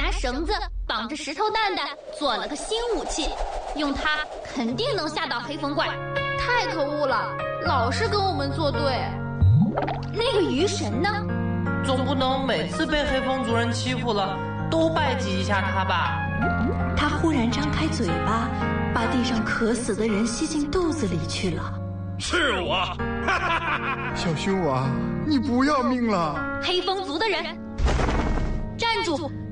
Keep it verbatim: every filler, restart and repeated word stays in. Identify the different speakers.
Speaker 1: 拿绳子绑着石头蛋蛋做了个新武器，用它肯定能吓倒黑风怪。
Speaker 2: 太可恶了，老是跟我们作对。
Speaker 1: 那个鱼神呢？
Speaker 3: 总不能每次被黑风族人欺负了都拜祭一下他吧？
Speaker 4: 他忽然张开嘴巴，把地上渴死的人吸进肚子里去了。
Speaker 5: 是我！
Speaker 6: 小修啊，你不要命了！
Speaker 1: 黑风族的人，站住！